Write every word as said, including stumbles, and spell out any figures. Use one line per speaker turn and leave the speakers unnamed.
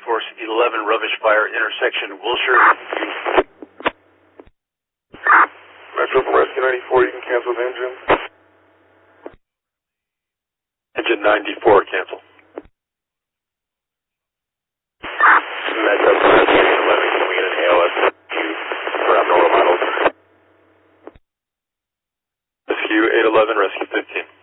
Force eleven, rubbish fire, intersection Wilshire.
Metro for Rescue ninety-four, you can cancel the engine.
Engine ninety-four, cancel.
Metro for Rescue eleven, can we get an A L S for abnormal models?
Rescue eight eleven, Rescue fifteen.